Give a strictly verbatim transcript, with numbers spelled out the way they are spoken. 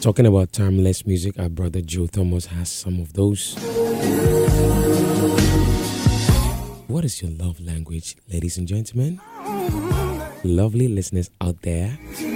Talking about timeless music, our brother Joe Thomas has some of those. What is your love language, ladies and gentlemen? Lovely listeners out there.